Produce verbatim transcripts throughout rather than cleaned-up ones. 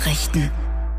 Nachrichten.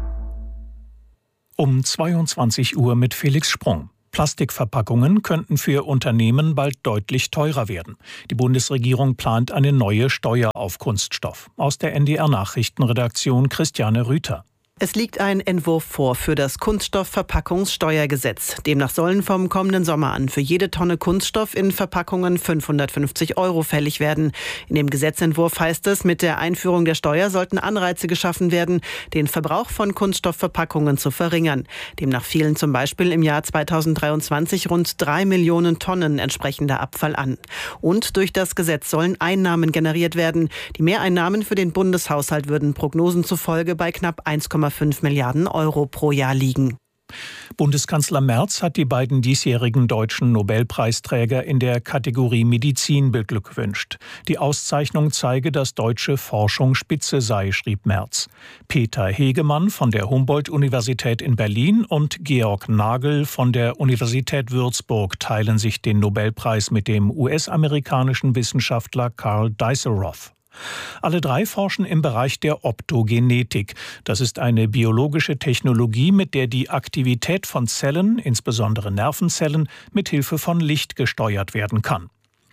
Um zweiundzwanzig Uhr mit Felix Sprung. Plastikverpackungen könnten für Unternehmen bald deutlich teurer werden. Die Bundesregierung plant eine neue Steuer auf Kunststoff. Aus der N D R-Nachrichtenredaktion Christiane Rüther. Es liegt ein Entwurf vor für das Kunststoffverpackungssteuergesetz. Demnach sollen vom kommenden Sommer an für jede Tonne Kunststoff in Verpackungen fünfhundertfünfzig Euro fällig werden. In dem Gesetzentwurf heißt es, mit der Einführung der Steuer sollten Anreize geschaffen werden, den Verbrauch von Kunststoffverpackungen zu verringern. Demnach fielen zum Beispiel im Jahr zweitausenddreiundzwanzig rund drei Millionen Tonnen entsprechender Abfall an. Und durch das Gesetz sollen Einnahmen generiert werden. Die Mehreinnahmen für den Bundeshaushalt würden Prognosen zufolge bei knapp eins Komma fünf Milliarden Euro pro Jahr liegen. Bundeskanzler Merz hat die beiden diesjährigen deutschen Nobelpreisträger in der Kategorie Medizin beglückwünscht. Die Auszeichnung zeige, dass deutsche Forschung Spitze sei, schrieb Merz. Peter Hegemann von der Humboldt-Universität in Berlin und Georg Nagel von der Universität Würzburg teilen sich den Nobelpreis mit dem U S-amerikanischen Wissenschaftler Carl Dijsselhoff. Alle drei forschen im Bereich der Optogenetik. Das ist eine biologische Technologie, mit der die Aktivität von Zellen, insbesondere Nervenzellen, mit Hilfe von Licht gesteuert werden kann.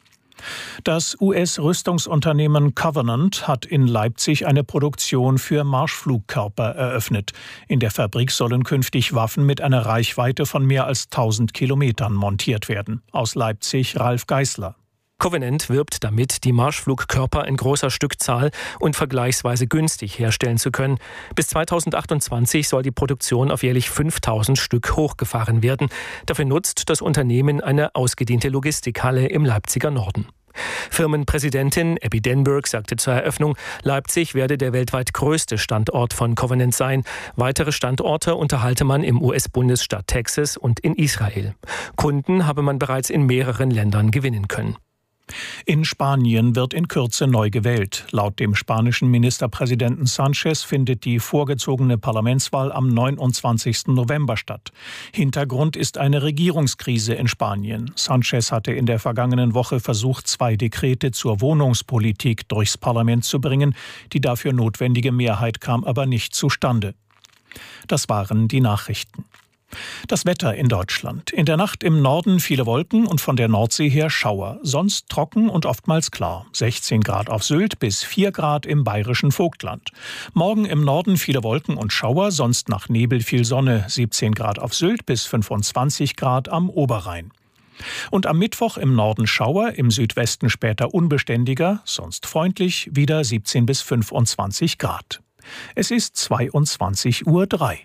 Das U S-Rüstungsunternehmen Covenant hat in Leipzig eine Produktion für Marschflugkörper eröffnet. In der Fabrik sollen künftig Waffen mit einer Reichweite von mehr als tausend Kilometern montiert werden. Aus Leipzig Ralf Geißler. Covenant wirbt damit, die Marschflugkörper in großer Stückzahl und vergleichsweise günstig herstellen zu können. Bis zweitausendachtundzwanzig soll die Produktion auf jährlich fünftausend Stück hochgefahren werden. Dafür nutzt das Unternehmen eine ausgedehnte Logistikhalle im Leipziger Norden. Firmenpräsidentin Abby Denberg sagte zur Eröffnung, Leipzig werde der weltweit größte Standort von Covenant sein. Weitere Standorte unterhalte man im U S-Bundesstaat Texas und in Israel. Kunden habe man bereits in mehreren Ländern gewinnen können. In Spanien wird in Kürze neu gewählt. Laut dem spanischen Ministerpräsidenten Sánchez findet die vorgezogene Parlamentswahl am neunundzwanzigsten November statt. Hintergrund ist eine Regierungskrise in Spanien. Sánchez hatte in der vergangenen Woche versucht, zwei Dekrete zur Wohnungspolitik durchs Parlament zu bringen. Die dafür notwendige Mehrheit kam aber nicht zustande. Das waren die Nachrichten. Das Wetter in Deutschland. In der Nacht im Norden viele Wolken und von der Nordsee her Schauer. Sonst trocken und oftmals klar. sechzehn Grad auf Sylt bis vier Grad im bayerischen Vogtland. Morgen im Norden viele Wolken und Schauer, sonst nach Nebel viel Sonne. siebzehn Grad auf Sylt bis fünfundzwanzig Grad am Oberrhein. Und am Mittwoch im Norden Schauer, im Südwesten später unbeständiger, sonst freundlich, wieder siebzehn bis fünfundzwanzig Grad. Es ist zweiundzwanzig Uhr drei.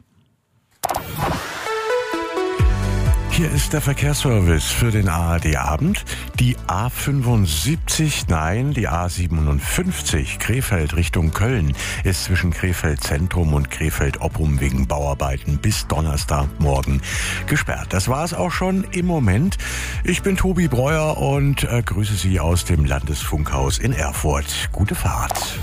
Hier ist der Verkehrsservice für den A R D-Abend. Die A fünfundsiebzig, nein, die A siebenundfünfzig, Krefeld Richtung Köln, ist zwischen Krefeld Zentrum und Krefeld Oppum wegen Bauarbeiten bis Donnerstagmorgen gesperrt. Das war es auch schon im Moment. Ich bin Tobi Breuer und äh, grüße Sie aus dem Landesfunkhaus in Erfurt. Gute Fahrt.